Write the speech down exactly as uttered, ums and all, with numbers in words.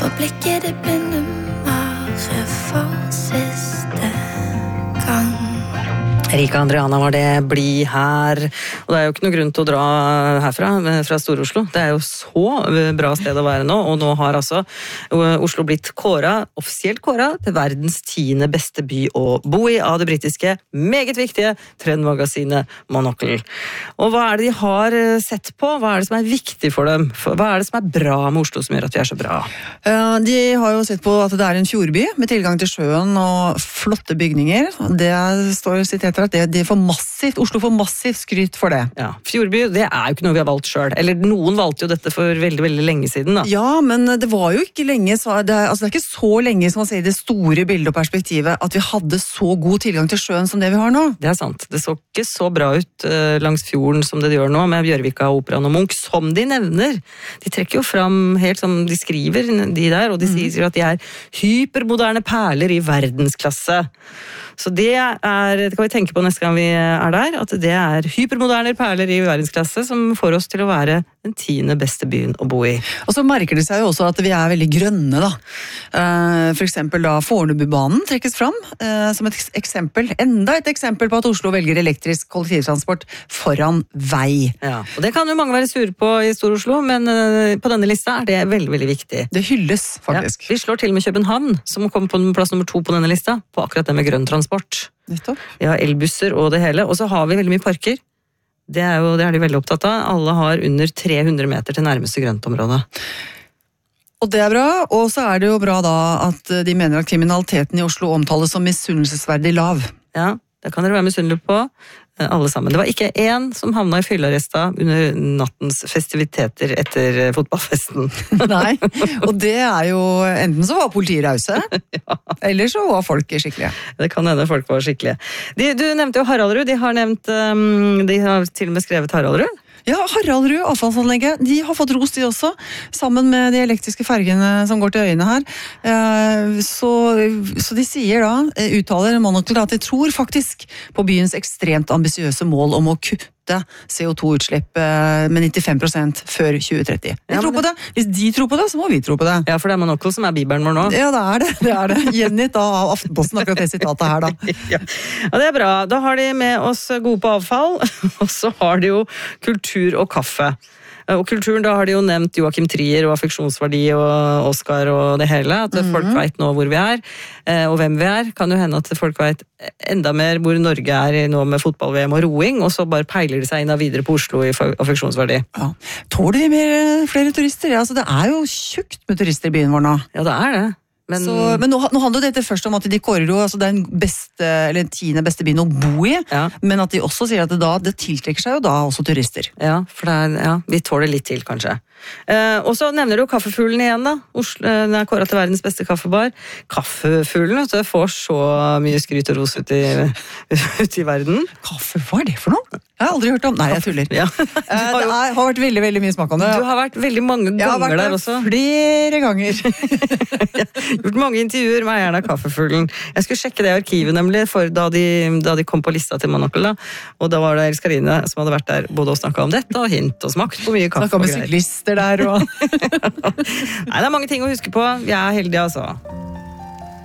For blikket det blinder bare for siste gang. Rika Andriana var det, bli her. Og det er jo ikke noe grunn til å dra herfra, fra Stor-Oslo. Det er jo så bra sted å være nå, og nå har altså Oslo blitt kåret, offisielt kåret, til verdens tiende beste by å bo i av det britiske, meget viktige trendmagasinet Monocle. Og hva er det de har sett på? Hva er det som er viktig for dem? Hva er det som er bra med Oslo som gjør at vi er så bra? De har jo sett på at det er en fjordby med tilgang til sjøen og flotte bygninger. Det står sitert at det, det får massivt, Oslo får massivt skryt for det. Ja, fjordby, det er jo ikke noe vi har valgt selv. Eller noen valgte jo dette for veldig, veldig lenge siden da. Ja, men det var jo ikke lenge, så det, er, altså det er ikke så lenge som man ser i det store bildet og perspektivet, at vi hadde så god tilgang til sjøen som det vi har nå. Det er sant. Det så ikke så bra ut uh, langs fjorden som det de gjør nå, med Bjørvika, Operaen og Munch, som de nevner. De trekker jo fram helt som de skriver, de der, og de mm. sier at de er hypermoderne perler i verdensklasse. Så det er, det kan vi tenke på neste gang vi er der, at det er hypermoderne perler i verdensklasse som får oss til å være den tiende beste byen å bo i. Og så merker det seg jo også at vi er veldig grønne da. For eksempel da Fornebubanen trekkes fram som et eksempel, enda et eksempel på at Oslo velger elektrisk kollektivtransport foran vei. Ja, og det kan jo mange være sure på i Stor-Oslo, men på denne lista er det veldig, veldig viktig. Det hylles faktisk. Ja, vi slår til med København, som kommer på plass nummer to på denne lista, på akkurat det med grønn transport. Nettopp. Ja, elbusser og det hele. Og så har vi veldig mye parker. Det er, jo, det er de veldig opptatt av. Alle har under tre hundre meter til nærmeste grøntområde. Og det er bra, og så er det jo bra da at de mener at kriminaliteten i Oslo omtales som misunnelsesverdig lav. Ja, det kan dere være misunnelige på, alle sammen. Det var ikke én som havna i fyllearresta under nattens festiviteter etter fotballfesten. Nei, og det er jo, enten så var politiet rause, ja. Eller så var folk skikkelige. Det kan hende folk var skikkelige. De, du nevnte jo Haraldrud, de har nevnt, um, de har til og med skrevet Haraldrud. Ja, Haraldrud, avfallsanlegget, de har fått ros de også, sammen med de elektriske fergene som går til øyene her. Så, så de sier da, uttaler Monocle da, at de tror faktisk på byens ekstremt ambisiøse mål om å kutte C O to utslipp med nittifem prosent før tjue tretti. De ja, tror på det. Hvis de tror på det, så må vi tro på det. Ja, for det er Monocle som er bibelen vår nå. Ja, det er det. Det er det. Gjengitt av Aftenposten, akkurat det sitatet her da. Ja. Ja, det er bra. Da har de med oss gode på avfall, og så har de jo kultur og kaffe. Og kulturen, da har de jo nevnt Joachim Trier og affeksjonsverdi og Oscar og det hele, at mm-hmm. folk vet nå hvor vi er, og hvem vi er. Kan jo hende at folk vet enda mer hvor Norge er nå med fotball-V M og roing, og så bare peiler de seg inn videre på Oslo i affeksjonsverdi. Ja. Tåler vi mer, flere turister? Ja, altså, det er jo tjukt med turister i byen vår nå. Ja, det er det. Men, så, men nå, nå handler dette først om at de kårer jo altså det er den beste, eller den tiende beste byen å bo i, ja. Men at de også sier at det, da, det tiltrekker seg jo da også turister. Ja, for det er, ja, vi tåler litt til kanskje. Eh, og så nevner du kaffefuglen igjen da. Oslo, den er kåret til verdens beste kaffebar. Kaffefuglen, altså, får så mye skryt og ros ut i, ut i verden. Kaffe, hva er det for noe? Jeg har aldri hørt om. Nei, jeg tuller. Ja. Det er, har vært veldig, veldig mye smak om det. Du har vært veldig mange ganger der også. Flere ganger. Gjort mange intervjuer med eieren av kaffefuglen. Jeg skulle sjekke det i arkivet nemlig, for da de, da de kom på lista til Monocle, og da var det Elskarine som hadde vært der både og snakket om dette, og hint og smakt på mye kaffe. Snakket med syklister der og... Nei, det er mange ting å huske på. Vi er heldige, altså.